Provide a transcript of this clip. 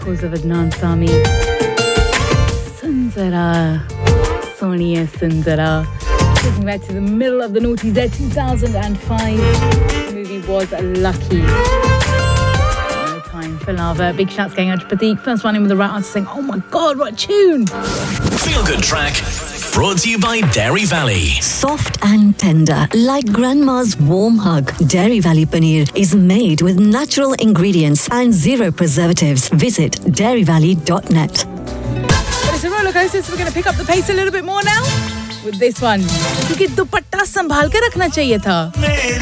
Goes of Adnan Sami. Sunzara. Sonia Sunzara. Taking back to the middle of the noughties there, 2005. The movie was Lucky. No time for lava. Big shouts going out to Pratik. First one in with the right answer saying, oh my God, what a tune. Feel Good Track. Brought to you by Dairy Valley. Soft and tender, like grandma's warm hug. Dairy Valley paneer is made with natural ingredients and zero preservatives. Visit dairyvalley.net. But it's a roller coaster, so we're going to pick up the pace a little bit more now with this one. क्योंकि दुपट्टा संभाल के रखना चाहिए था.